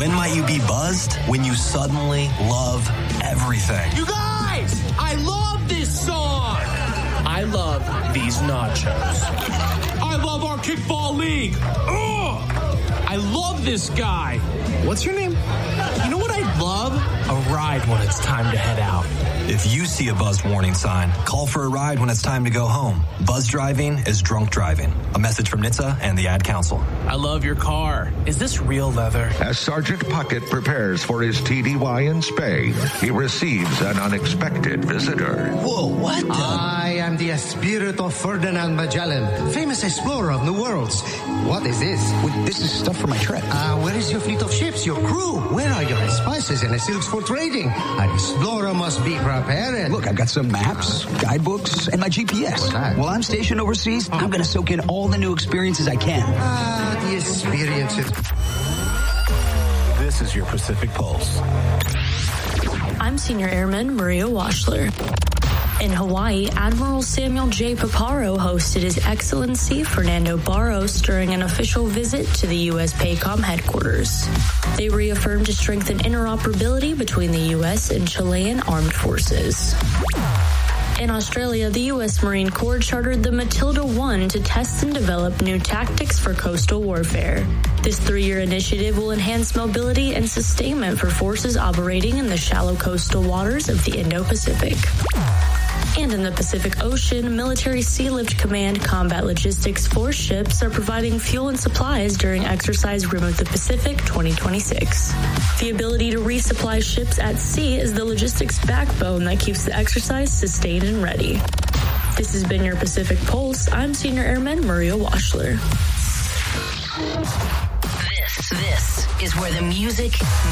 When might you be buzzed? When you suddenly love everything. You guys, I love this song. I love these nachos. I love our kickball league. Ugh. I love this guy. What's your name? You know what I'd love? A ride when it's time to head out. If you see a buzzed warning sign, call for a ride when it's time to go home. Buzz driving is drunk driving. A message from NHTSA and the Ad Council. I love your car. Is this real leather? As Sergeant Puckett prepares for his TDY in Spain, he receives an unexpected visitor. Whoa, what the? I am the Espiritu Ferdinand Magellan, famous explorer of new worlds. What is this? This is stuff for my trip. Where is your fleet of ships, your crew? Where are your spices and silks for trading? An explorer must be prepared. Look, I've got some maps, guidebooks, and my GPS. While I'm stationed overseas, I'm going to soak in all the new experiences I can. The experiences. This is your Pacific Pulse. I'm Senior Airman Maria Washler. In Hawaii, Admiral Samuel J. Paparo hosted His Excellency Fernando Barros during an official visit to the U.S. PACOM headquarters. They reaffirmed to strengthen interoperability between the U.S. and Chilean armed forces. In Australia, the U.S. Marine Corps chartered the Matilda 1 to test and develop new tactics for coastal warfare. This 3-year initiative will enhance mobility and sustainment for forces operating in the shallow coastal waters of the Indo-Pacific. And in the Pacific Ocean, Military Sealift Command Combat Logistics Force ships are providing fuel and supplies during Exercise Rim of the Pacific 2026. The ability to resupply ships at sea is the logistics backbone that keeps the exercise sustained and ready. This has been your Pacific Pulse. I'm Senior Airman Maria Washler. This is where the music